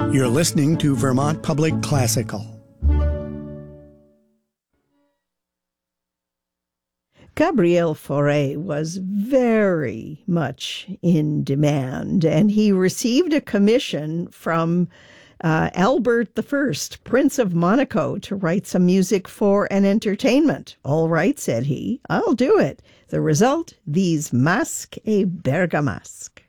You're listening to Vermont Public Classical. Gabriel Fauré was very much in demand, and he received a commission from Albert I, Prince of Monaco, to write some music for an entertainment. "All right," said he, "I'll do it." The result, these Masques et Bergamasques.